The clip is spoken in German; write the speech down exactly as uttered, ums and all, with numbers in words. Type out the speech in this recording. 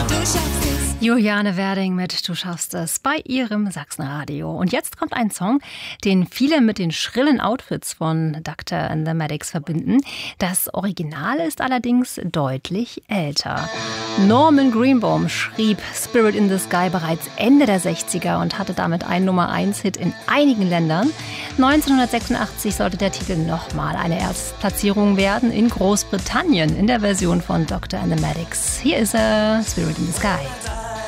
Du schaffst es. Juliane Werding mit Du schaffst es bei ihrem Sachsenradio. Und jetzt kommt ein Song, den viele mit den schrillen Outfits von Doctor and the Medics verbinden. Das Original ist allerdings deutlich älter. Norman Greenbaum schrieb Spirit in the Sky bereits Ende der sechziger und hatte damit einen Nummer eins Hit in einigen Ländern. neunzehnhundertsechsundachtzig sollte der Titel nochmal eine Erstplatzierung werden in Großbritannien in der Version von Doctor and the Medics. Hier ist er, Spirit in the Sky.